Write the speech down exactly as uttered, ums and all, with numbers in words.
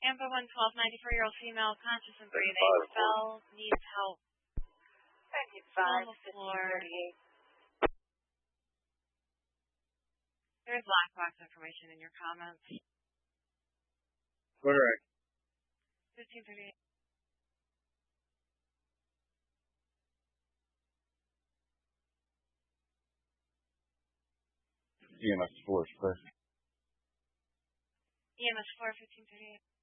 Amber one twelve, ninety-four-year-old female, conscious and breathing, fell, needs help. ninety-five, On the floor. thirty-eight. There's black box information in your comments. Correct. fifteen thirty-eight. E M S four, first. E M S four, fifteen thirty-eight.